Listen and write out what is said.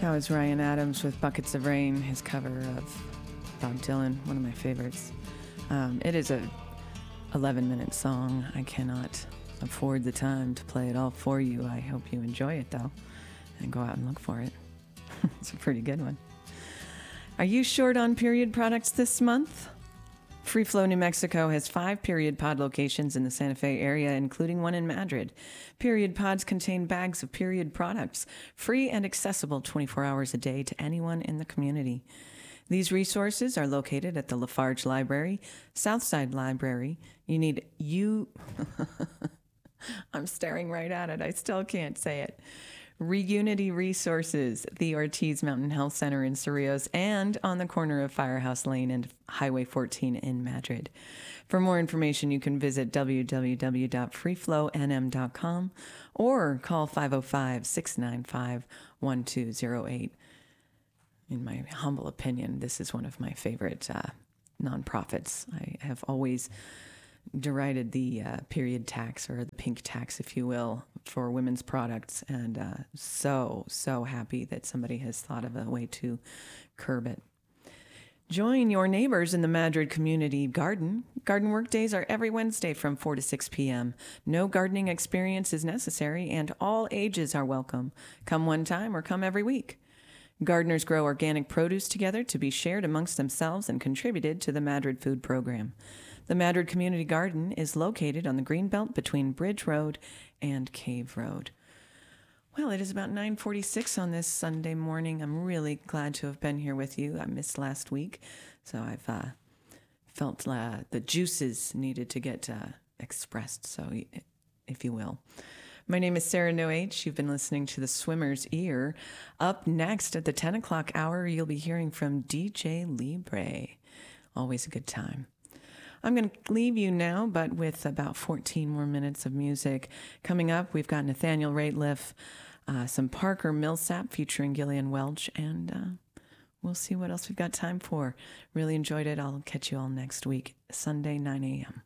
That was Ryan Adams with Buckets of Rain, his cover of Bob Dylan, one of my favorites. It is a 11-minute song. I cannot afford the time to play it all for you. I hope you enjoy it, though, and go out and look for it. It's a pretty good one. Are you short on period products this month? Free Flow New Mexico has 5 period pod locations in the Santa Fe area, including one in Madrid. Period pods contain bags of period products, free and accessible 24 hours a day to anyone in the community. These resources are located at the Lafarge Library, Southside Library. I'm staring right at it. I still can't say it. Reunity Resources, the Ortiz Mountain Health Center in Cerrillos, and on the corner of Firehouse Lane and Highway 14 in Madrid. For more information, you can visit www.freeflownm.com or call 505-695-1208. In my humble opinion, this is one of my favorite nonprofits. I have always derided the period tax, or the pink tax, if you will, for women's products, and so happy that somebody has thought of a way to curb it. Join your neighbors in the Madrid Community Garden. Garden work days are every Wednesday from 4 to 6 p.m. No gardening experience is necessary, and all ages are welcome. Come one time or come every week. Gardeners grow organic produce together to be shared amongst themselves and contributed to the Madrid Food Program. The Madrid Community Garden is located on the Greenbelt between Bridge Road and Cave Road. Well, it is about 9:46 on this Sunday morning. I'm really glad to have been here with you. I missed last week, so I've felt the juices needed to get expressed, so if you will. My name is Sarah Noh. You've been listening to The Swimmer's Ear. Up next at the 10 o'clock hour, you'll be hearing from DJ Libre. Always a good time. I'm going to leave you now, but with about 14 more minutes of music. Coming up, we've got Nathaniel Rateliff, some Parker Millsap featuring Gillian Welch, and we'll see what else we've got time for. Really enjoyed it. I'll catch you all next week, Sunday, 9 a.m.